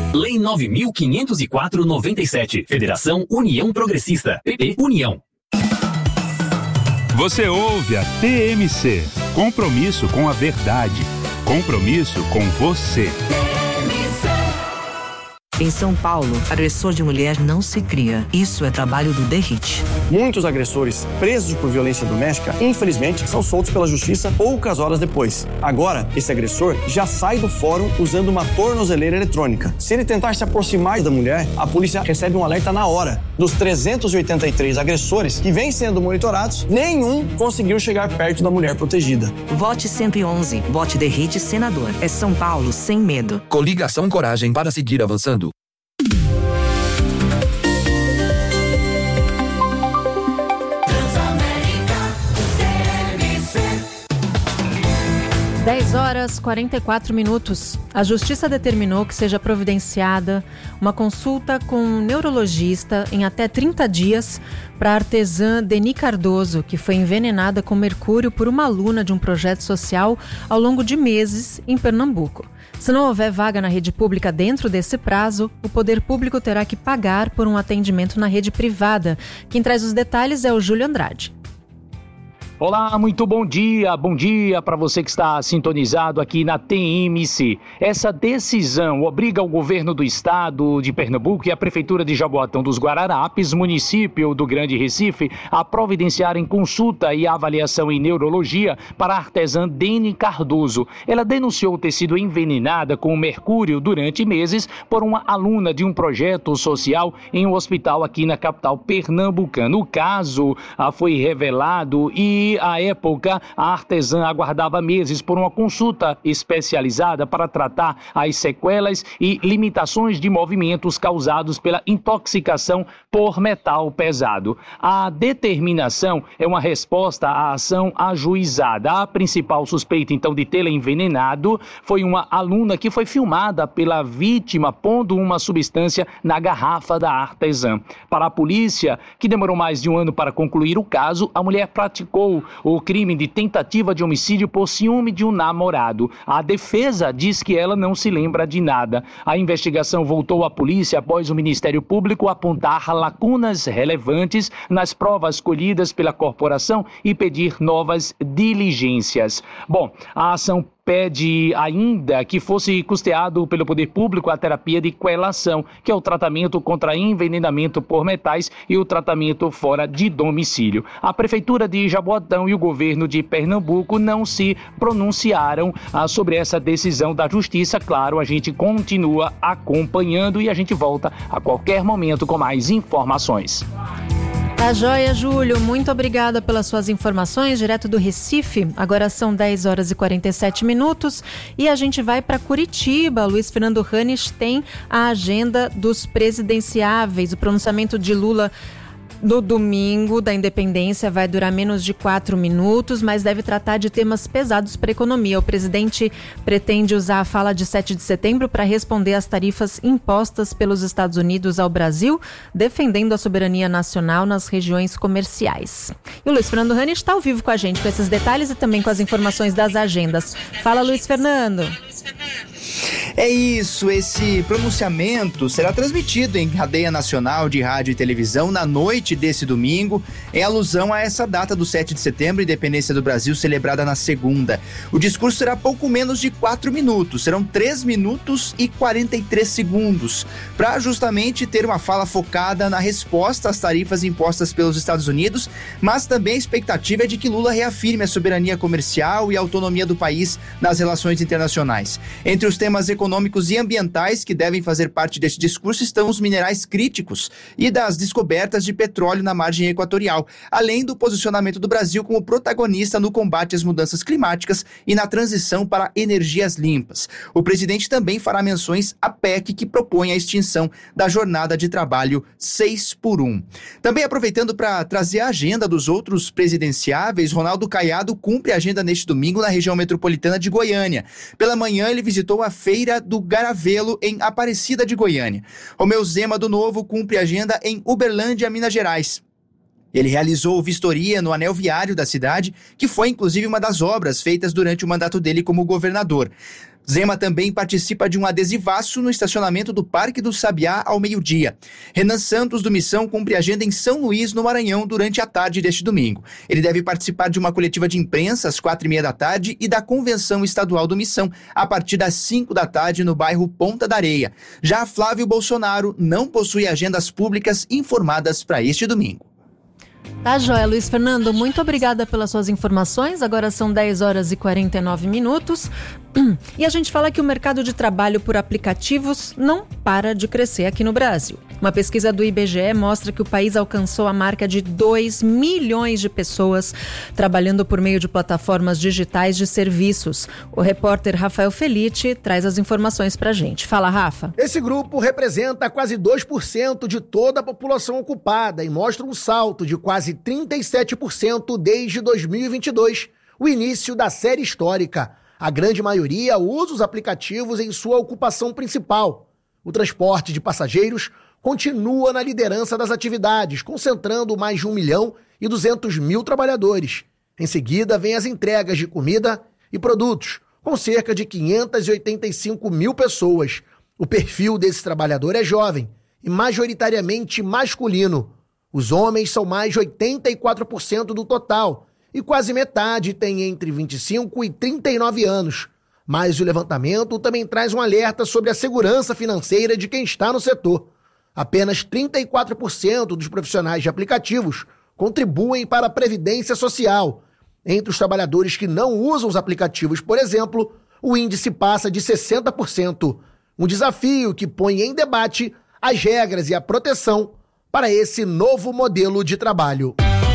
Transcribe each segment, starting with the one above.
Lei 9.504/97. Federação União Progressista. PP União. Você ouve a TMC. Compromisso com a verdade. Compromisso com você. Em São Paulo, agressor de mulher não se cria. Isso é trabalho do DERIT. Muitos agressores presos por violência doméstica, infelizmente, são soltos pela justiça poucas horas depois. Agora, esse agressor já sai do fórum usando uma tornozeleira eletrônica. Se ele tentar se aproximar da mulher, a polícia recebe um alerta na hora. Dos 383 agressores que vêm sendo monitorados, nenhum conseguiu chegar perto da mulher protegida. Vote 111. Vote DERIT senador. É São Paulo sem medo. Coligação Coragem para seguir avançando. 10h44. A Justiça determinou que seja providenciada uma consulta com um neurologista em até 30 dias para a artesã Deni Cardoso, que foi envenenada com mercúrio por uma aluna de um projeto social ao longo de meses em Pernambuco. Se não houver vaga na rede pública dentro desse prazo, o poder público terá que pagar por um atendimento na rede privada. Quem traz os detalhes é o Júlio Andrade. Olá, muito bom dia para você que está sintonizado aqui na TMC. Essa decisão obriga o governo do estado de Pernambuco e a prefeitura de Jaboatão dos Guararapes, município do Grande Recife, a providenciarem consulta e avaliação em neurologia para a artesã Deni Cardoso. Ela denunciou ter sido envenenada com mercúrio durante meses por uma aluna de um projeto social em um hospital aqui na capital pernambucana. O caso foi revelado e à época, a artesã aguardava meses por uma consulta especializada para tratar as sequelas e limitações de movimentos causados pela intoxicação por metal pesado. A determinação é uma resposta à ação ajuizada. A principal suspeita, então, de tê-la envenenado foi uma aluna que foi filmada pela vítima pondo uma substância na garrafa da artesã. Para a polícia, que demorou mais de um ano para concluir o caso, a mulher praticou o crime de tentativa de homicídio por ciúme de um namorado. A defesa diz que ela não se lembra de nada. A investigação voltou à polícia após o Ministério Público apontar lacunas relevantes nas provas colhidas pela corporação e pedir novas diligências. Bom, a ação pede ainda que fosse custeado pelo poder público a terapia de quelação, que é o tratamento contra envenenamento por metais e o tratamento fora de domicílio. A Prefeitura de Jaboatão e o governo de Pernambuco não se pronunciaram sobre essa decisão da Justiça. Claro, a gente continua acompanhando e a gente volta a qualquer momento com mais informações. Tá joia, Júlio. Muito obrigada pelas suas informações, direto do Recife. Agora são 10h47 e a gente vai para Curitiba. Luiz Fernando Hannes tem a agenda dos presidenciáveis. O pronunciamento de Lula no domingo da independência vai durar menos de 4 minutos, mas deve tratar de temas pesados para a economia. O presidente pretende usar a fala de 7 de setembro para responder às tarifas impostas pelos Estados Unidos ao Brasil, defendendo a soberania nacional nas regiões comerciais. E o Luiz Fernando Hannes está ao vivo com a gente com esses detalhes e também com as informações das agendas. Fala, Luiz Fernando. É isso, esse pronunciamento será transmitido em cadeia nacional de rádio e televisão na noite desse domingo, em alusão a essa data do 7 de setembro, independência do Brasil, celebrada na segunda. O discurso será pouco menos de 4 minutos, serão 3 minutos e 43 segundos, para justamente ter uma fala focada na resposta às tarifas impostas pelos Estados Unidos, mas também a expectativa é de que Lula reafirme a soberania comercial e a autonomia do país nas relações internacionais. Entre os temas econômicos e ambientais que devem fazer parte desse discurso estão os minerais críticos e das descobertas de petróleo na margem equatorial, além do posicionamento do Brasil como protagonista no combate às mudanças climáticas e na transição para energias limpas. O presidente também fará menções à PEC que propõe a extinção da jornada de trabalho 6x1. Também aproveitando para trazer a agenda dos outros presidenciáveis, Ronaldo Caiado cumpre a agenda neste domingo na região metropolitana de Goiânia. Pela manhã ele visitou a Feira do Garavelo em Aparecida de Goiânia. Romeu Zema do Novo cumpre agenda em Uberlândia, Minas Gerais. Ele realizou vistoria no anel viário da cidade, que foi inclusive uma das obras feitas durante o mandato dele como governador. Zema também participa de um adesivaço no estacionamento do Parque do Sabiá ao meio-dia. Renan Santos, do Missão, cumpre agenda em São Luís, no Maranhão, durante a tarde deste domingo. Ele deve participar de uma coletiva de imprensa às 4h30 da tarde e da Convenção Estadual do Missão, a partir das 5 da tarde, no bairro Ponta da Areia. Já Flávio Bolsonaro não possui agendas públicas informadas para este domingo. Tá, joia, Luiz Fernando, muito obrigada pelas suas informações. Agora são 10h49. E a gente fala que o mercado de trabalho por aplicativos não para de crescer aqui no Brasil. Uma pesquisa do IBGE mostra que o país alcançou a marca de 2 milhões de pessoas trabalhando por meio de plataformas digitais de serviços. O repórter Rafael Felice traz as informações pra gente. Fala, Rafa. Esse grupo representa quase 2% de toda a população ocupada e mostra um salto de quase 37% desde 2022, o início da série histórica. A grande maioria usa os aplicativos em sua ocupação principal. O transporte de passageiros continua na liderança das atividades, concentrando mais de 1.200.000 trabalhadores. Em seguida, vem as entregas de comida e produtos, com cerca de 585.000 pessoas. O perfil desse trabalhador é jovem e majoritariamente masculino. Os homens são mais de 84% do total e quase metade tem entre 25 e 39 anos. Mas o levantamento também traz um alerta sobre a segurança financeira de quem está no setor. Apenas 34% dos profissionais de aplicativos contribuem para a Previdência Social. Entre os trabalhadores que não usam os aplicativos, por exemplo, o índice passa de 60%. Um desafio que põe em debate as regras e a proteção para esse novo modelo de trabalho.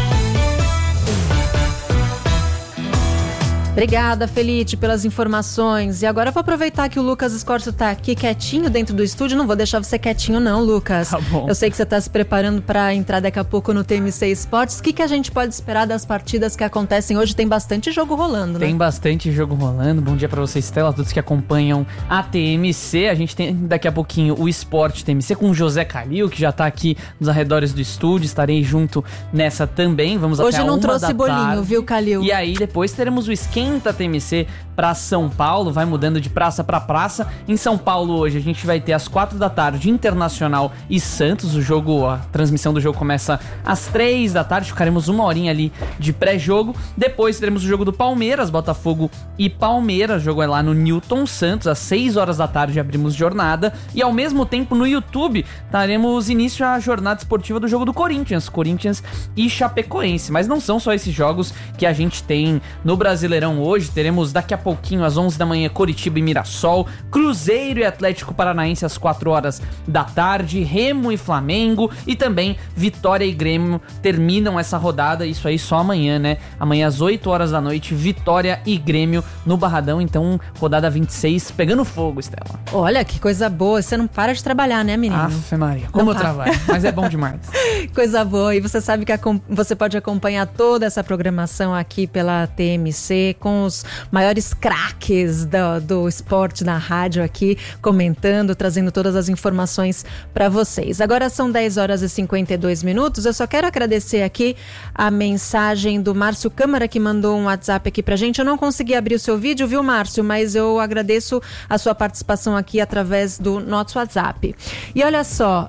Obrigada, Felice, pelas informações. E agora eu vou aproveitar que o Lucas Escorcio está aqui quietinho dentro do estúdio. Não vou deixar você quietinho não, Lucas. Tá bom. Eu sei que você está se preparando para entrar daqui a pouco no TMC Esportes. O que a gente pode esperar das partidas que acontecem hoje? Tem bastante jogo rolando, né? Tem bastante jogo rolando. Bom dia para você, Estela, todos que acompanham a TMC. A gente tem daqui a pouquinho o Esporte TMC com o José Calil, que já tá aqui nos arredores do estúdio. Estarei junto nessa também. Vamos hoje até não trouxe bolinho, viu, Calil? E aí depois teremos o Esquenta TMC para São Paulo, vai mudando de praça para praça. Em São Paulo hoje a gente vai ter às 4 da tarde Internacional e Santos. A transmissão do jogo começa às 3 da tarde, ficaremos uma horinha ali de pré-jogo. Depois teremos o jogo do Palmeiras, Botafogo e Palmeiras. O jogo é lá no Newton Santos, às 6 horas da tarde abrimos jornada. E ao mesmo tempo no YouTube daremos início à jornada esportiva do jogo do Corinthians e Chapecoense. Mas não são só esses jogos que a gente tem no Brasileirão hoje. Teremos daqui a pouquinho, às 11 da manhã, Coritiba e Mirassol, Cruzeiro e Atlético Paranaense às 4 horas da tarde, Remo e Flamengo, e também Vitória e Grêmio terminam essa rodada, isso aí só amanhã, né? Amanhã às 8 horas da noite, Vitória e Grêmio no Barradão, então rodada 26 pegando fogo, Estela. Olha, que coisa boa, você não para de trabalhar, né, menino? Aff, Maria, como eu trabalho, mas é bom demais. Coisa boa, e você sabe que você pode acompanhar toda essa programação aqui pela TMC, com os maiores craques do esporte na rádio aqui, comentando, trazendo todas as informações para vocês. Agora são 10h52, eu só quero agradecer aqui a mensagem do Márcio Câmara, que mandou um WhatsApp aqui pra gente. Eu não consegui abrir o seu vídeo, viu, Márcio? Mas eu agradeço a sua participação aqui através do nosso WhatsApp. E olha só,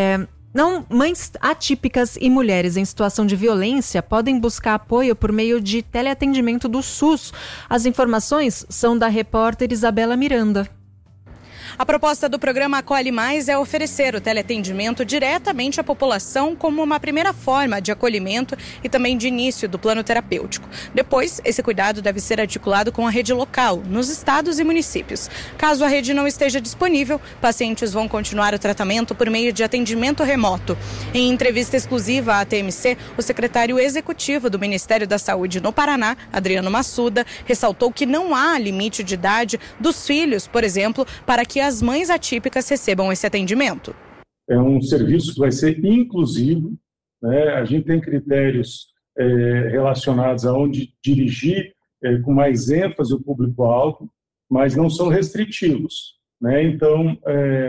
mães atípicas e mulheres em situação de violência podem buscar apoio por meio de teleatendimento do SUS. As informações são da repórter Isabela Miranda. A proposta do programa Acolhe Mais é oferecer o teleatendimento diretamente à população como uma primeira forma de acolhimento e também de início do plano terapêutico. Depois, esse cuidado deve ser articulado com a rede local, nos estados e municípios. Caso a rede não esteja disponível, pacientes vão continuar o tratamento por meio de atendimento remoto. Em entrevista exclusiva à TMC, o secretário executivo do Ministério da Saúde no Paraná, Adriano Massuda, ressaltou que não há limite de idade dos filhos, por exemplo, para que as mães atípicas recebam esse atendimento. É um serviço que vai ser inclusivo, né? A gente tem critérios relacionados a onde dirigir com mais ênfase o público-alvo, mas não são restritivos, né? Então,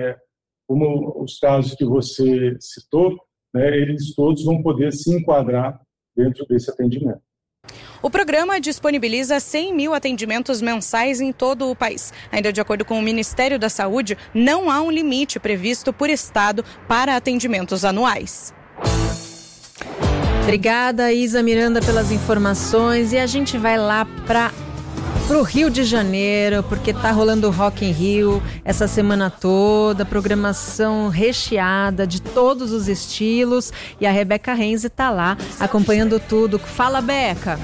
como os casos que você citou, né, eles todos vão poder se enquadrar dentro desse atendimento. O programa disponibiliza 100 mil atendimentos mensais em todo o país. Ainda de acordo com o Ministério da Saúde, não há um limite previsto por estado para atendimentos anuais. Obrigada, Isa Miranda, pelas informações. E a gente vai lá pro Rio de Janeiro, porque tá rolando o Rock in Rio essa semana toda, programação recheada de todos os estilos, e a Rebeca Renzi tá lá acompanhando tudo. Fala, Beca!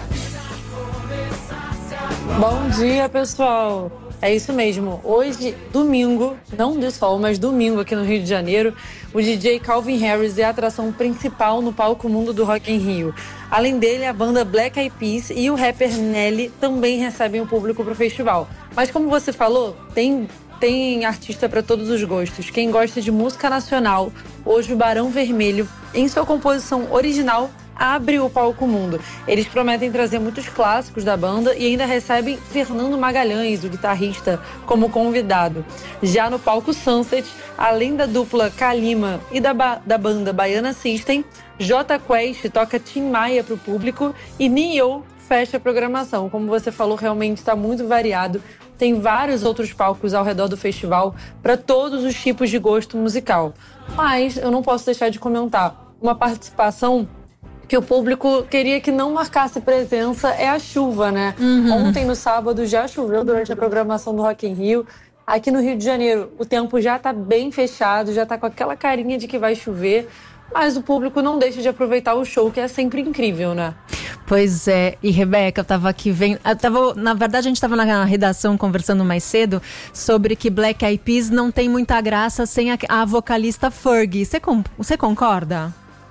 Bom dia, pessoal! É isso mesmo, hoje, domingo, não de sol, mas domingo aqui no Rio de Janeiro, o DJ Calvin Harris é a atração principal no palco mundo do Rock in Rio. Além dele, a banda Black Eyed Peas e o rapper Nelly também recebem o público para o festival. Mas como você falou, tem artista para todos os gostos. Quem gosta de música nacional, hoje o Barão Vermelho, em sua composição original, abre o palco mundo. Eles prometem trazer muitos clássicos da banda e ainda recebem Fernando Magalhães, o guitarrista, como convidado. Já no palco Sunset, além da dupla Kalima e da banda Baiana System, Jota Quest toca Tim Maia para o público e Nio fecha a programação. Como você falou, realmente está muito variado. Tem vários outros palcos ao redor do festival para todos os tipos de gosto musical. Mas eu não posso deixar de comentar uma participação que o público queria que não marcasse presença, é a chuva, né? Ontem, no sábado, já choveu durante a programação do Rock in Rio. Aqui no Rio de Janeiro, o tempo já tá bem fechado, já tá com aquela carinha de que vai chover, mas o público não deixa de aproveitar o show, que é sempre incrível, né? Pois é, e Rebeca, eu tava aqui vendo, na verdade a gente tava na redação conversando mais cedo sobre que Black Eyed Peas não tem muita graça sem a vocalista Fergie. Você concorda?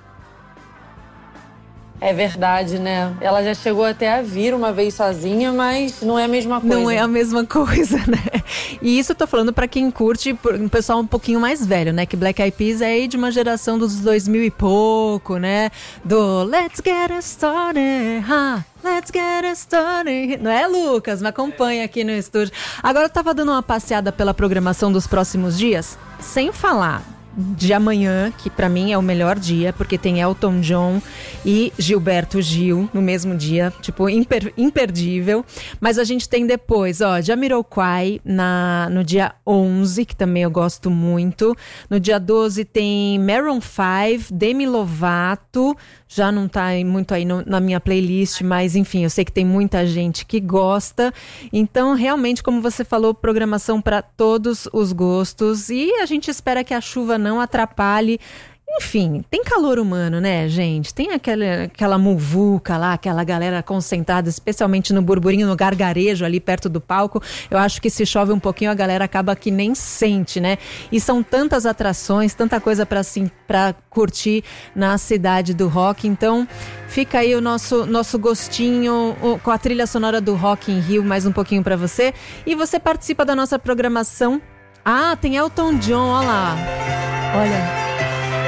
É verdade, né? Ela já chegou até a vir uma vez sozinha, mas não é a mesma coisa. Não é a mesma coisa, né? E isso eu tô falando pra quem curte, um pessoal um pouquinho mais velho, né? Que Black Eyed Peas é aí de uma geração dos 2000 e pouco, né? Do Let's Get It Started, Let's Get It Started. Não é, Lucas? Me acompanha aqui no estúdio. Agora eu tava dando uma passeada pela programação dos próximos dias, sem falar de amanhã, que pra mim é o melhor dia, porque tem Elton John e Gilberto Gil no mesmo dia, tipo, imperdível. Mas a gente tem depois, Jamiroquai no dia 11, que também eu gosto muito. No dia 12 tem Maroon 5, Demi Lovato, já não tá muito aí na minha playlist, mas enfim, eu sei que tem muita gente que gosta. Então, realmente, como você falou, programação para todos os gostos, e a gente espera que a chuva não atrapalhe. Enfim, tem calor humano, né, gente? Tem aquela muvuca lá, aquela galera concentrada, especialmente no burburinho, no gargarejo ali perto do palco. Eu acho que se chove um pouquinho, a galera acaba que nem sente, né? E são tantas atrações, tanta coisa pra curtir na cidade do rock. Então, fica aí o nosso gostinho com a trilha sonora do Rock in Rio, mais um pouquinho pra você. E você participa da nossa programação. Ah, tem Elton John, olha lá. Olha.